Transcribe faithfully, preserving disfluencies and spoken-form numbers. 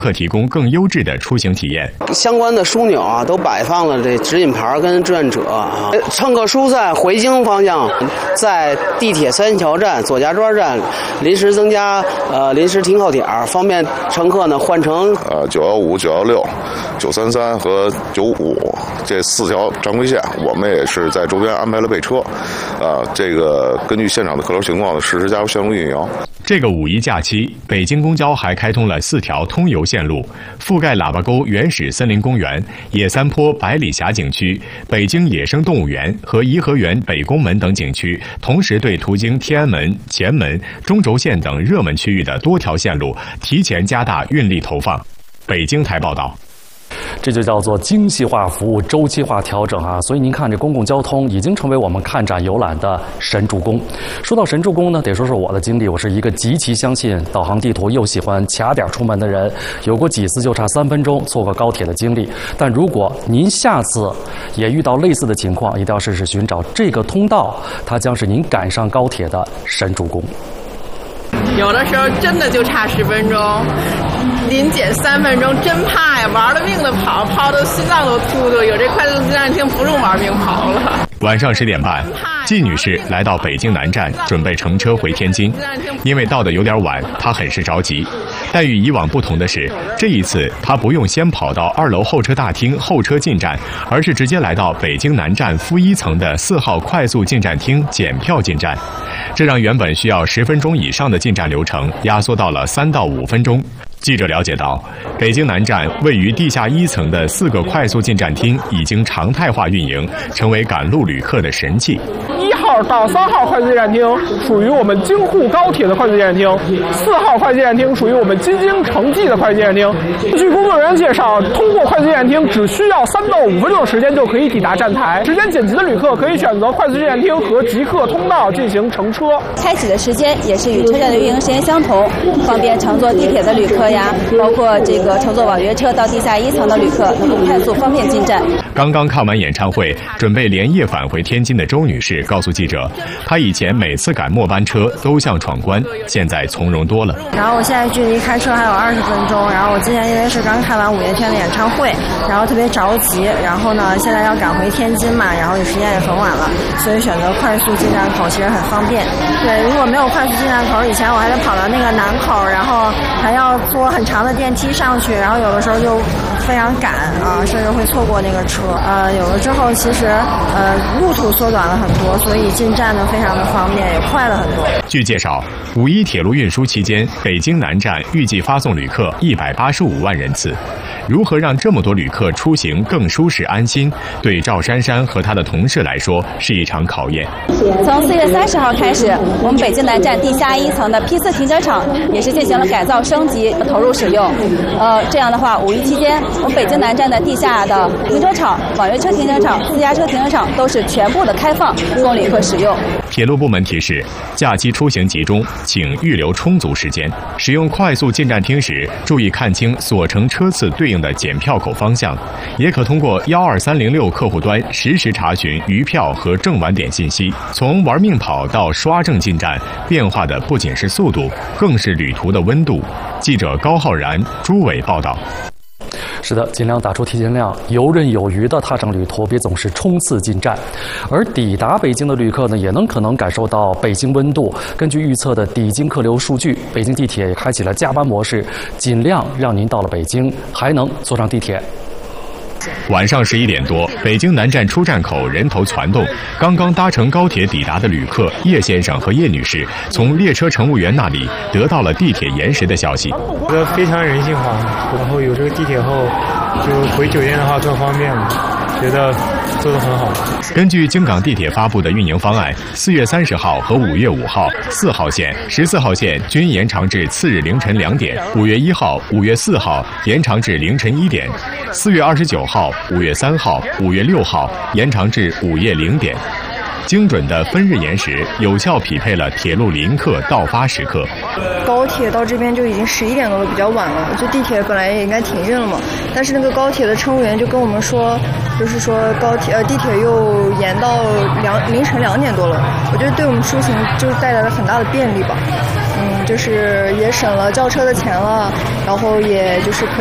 可提供更优质的出行体验。 相关的枢纽啊，都摆放了这指引牌跟志愿者啊。乘客疏散回京方向，在地铁三桥站、左家庄站临时增加呃临时停靠点，方便乘客呢换乘呃九幺五、九幺六、九三三和九五这四条常规线，我们也是在周边安排了备车，啊、呃，这个根据现场的客流情况呢，实时加入线路运营。 这个五一假期，北京公交还开通了四条通游线路，覆盖喇叭沟原始森林公园、野三坡百里峡景区、北京野生动物园和颐和园北宫门等景区，同时对途经天安门、前门、中轴线等热门区域的多条线路提前加大运力投放。北京台报道。 这就叫做精细化服务、周期化调整啊！所以您看，这公共交通已经成为我们看展游览的神助攻。说到神助攻呢，得说说我的经历。我是一个极其相信导航地图又喜欢卡点出门的人，有过几次就差三分钟错过高铁的经历。但如果您下次也遇到类似的情况，一定要试试寻找这个通道，它将是您赶上高铁的神助攻。 有的时候真的就差十分钟，临检三分钟，真怕呀！玩了命的跑，跑到心脏都突突。有这快速进站厅不用玩命跑了。 晚上十点半，季女士来到北京南站，准备乘车回天津。因为到的有点晚，她很是着急。但与以往不同的是，这一次她不用先跑到二楼候车大厅候车进站，而是直接来到北京南站负一层的四号快速进站厅检票进站。这让原本需要十分钟以上的进站流程压缩到了三到五分钟。记者了解到，北京南站位于地下一层的四个快速进站厅已经常态化运营，成为赶路旅客的神器。 一号到三号快速进站厅属于我们京沪高铁的快速进站厅，四号快速进站厅属于我们京津城际的快速进站厅。据工作人员介绍，通过快速进站厅只需要三到五分钟的时间就可以抵达站台。时间紧急的旅客可以选择快速进站厅和极客通道进行乘车。 开启的时间也是与车站的运营时间相同，方便乘坐地铁的旅客呀，包括这个乘坐网约车到地下一层的旅客能够快速方便进站。 刚刚看完演唱会，准备连夜返回天津的周女士告诉记者，她以前每次赶末班车都像闯关，现在从容多了。 然后我现在距离开车还有二十分钟，然后我今天因为是刚看完五月天的演唱会，然后特别着急，然后呢现在要赶回天津嘛，然后时间也很晚了，所以选择快速进站口其实很方便。对，如果没有快速进站口，以前我还得跑到那个南口，然后还要坐很长的电梯上去，然后有的时候就非常赶啊，甚至会错过那个车。呃，有了之后，其实呃路途缩短了很多，所以进站呢非常的方便，也快了很多。 据介绍，五一铁路运输期间，北京南站预计发送旅客一百八十五万人次。如何让这么多旅客出行更舒适安心，对赵珊珊和她的同事来说是一场考验。 从四月三十号开始，我们北京南站地下一层的 P 四停车场也是进行了改造升级，投入使用。呃，这样的话，五一期间，我们北京南站的地下的停车场、网约车停车场、私家车停车场都是全部的开放供旅客使用。 铁路部门提示：假期出行集中，请预留充足时间。使用快速进站厅时，注意看清所乘车次对应的检票口方向，也可通过幺二三零六客户端实时查询余票和正晚点信息。从玩命跑到刷证进站，变化的不仅是速度，更是旅途的温度。记者高浩然、朱伟报道。 是的，尽量打出提前量，游刃有余地踏上旅途，别总是冲刺进站。而抵达北京的旅客呢，也能可能感受到北京温度。根据预测的抵京客流数据，北京地铁也开启了加班模式，尽量让您到了北京还能坐上地铁。 晚上十一点多，北京南站出站口人头攒动。刚刚搭乘高铁抵达的旅客叶先生和叶女士，从列车乘务员那里得到了地铁延时的消息。 觉得非常人性化，然后有这个地铁后，就回酒店的话更方便了，觉得做得很好。 根据京港地铁发布的运营方案，四月三十号和五月五号四号线、十四号线均延长至次日凌晨两点；五月一号、五月四号延长至凌晨一点；四月二十九号、五月三号、五月六号延长至午夜零点。精准的分日延时，有效匹配了铁路临客到发时刻。 高铁到这边就已经十一点多了，比较晚了。就地铁本来也应该停运了嘛，但是那个高铁的乘务员就跟我们说，就是说高铁呃地铁又延到两凌晨两点多了。我觉得对我们出行就带来了很大的便利吧。 嗯，就是也省了叫车的钱了，然后也就是可